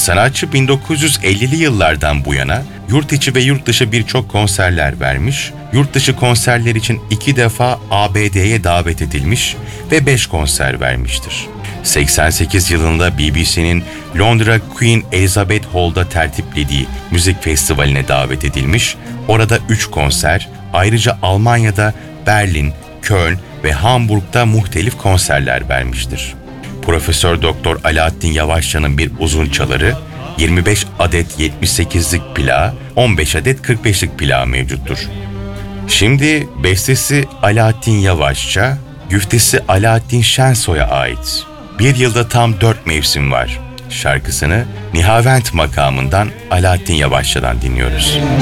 Sanatçı 1950'li yıllardan bu yana yurt içi ve yurt dışı birçok konserler vermiş, yurt dışı konserler için 2 defa ABD'ye davet edilmiş ve 5 konser vermiştir. 88 yılında BBC'nin Londra Queen Elizabeth Hall'da tertiplediği müzik festivaline davet edilmiş, orada 3 konser, ayrıca Almanya'da Berlin, Köln ve Hamburg'da muhtelif konserler vermiştir. Profesör Doktor Alaaddin Yavaşça'nın bir uzun çaları, 25 adet 78'lik plağı, 15 adet 45'lik plağı mevcuttur. Şimdi bestesi Alaaddin Yavaşça, güftesi Alaaddin Şensoy'a ait. Bir yılda tam 4 mevsim var şarkısını Nihavent makamından Alaaddin Yavaşça'dan dinliyoruz.